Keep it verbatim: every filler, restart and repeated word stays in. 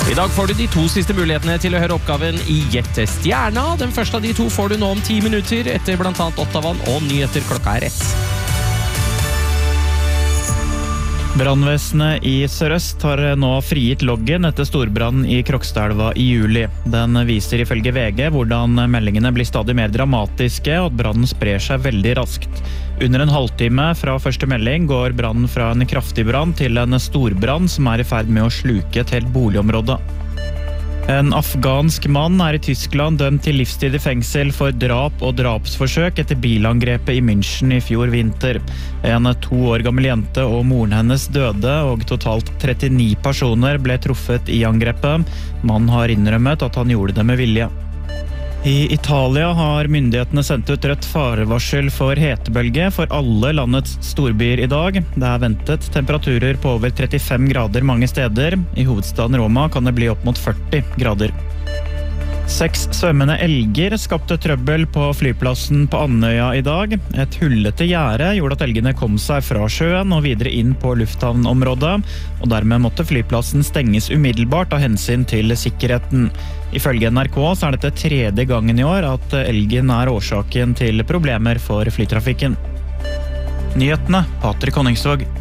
I dag får du de to siste mulighetene til å høre oppgaven i Gjette stjerna. Den første av de to får du nå om ti minutter, etter blant annet Ottavan og nyheter. Klokka er rett. Brannvesenet i Sør-Øst har nå frigitt loggen etter storbrannen i Krokstadelva i juli. Den viser ifølge V G hvordan meldingene blir stadig mer dramatiske og at brannen sprer seg veldig raskt. Under en halvtime fra første melding går brannen fra en kraftig brann til en storbrann som er i ferd med å sluke et helt boligområde. En afghansk mann er i Tyskland dømt til livstid i fengsel for drap og drapsforsøk etter bilangrepet i München i fjor vinter. En to år gammel jente og moren hennes døde, og totalt trettini personer ble truffet i angrepet. Mannen har innrømmet at han gjorde det med vilje. I Italia har myndighetene sendt ut rødt farevarsel for hetebølge for alle landets storbyer i dag. Det er ventet temperaturer på over trettifem grader mange steder. I hovedstaden Roma kan det bli opp mot førti grader. Seks svømmende elger skapte trøbbel på flyplassen på Andøya i dag. Et hullete gjerde gjorde at elgene kom seg fra sjøen og videre inn på lufthavnområdet, og dermed måtte flyplassen stenges umiddelbart av hensyn til sikkerheten. Ifølge N R K så er dette tredje gangen i år at elgen er årsaken til problemer for flytrafikken. Nyhetene, Patrik Honningsvåg.